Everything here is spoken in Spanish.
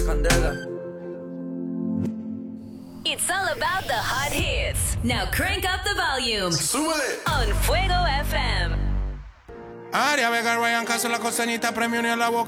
candela. It's all about the hot hits. Now crank up the volume. ¡Súbele! On Fuego FM. Aria Vega, Ryan Castro, la costeñita, premio ni a la boca.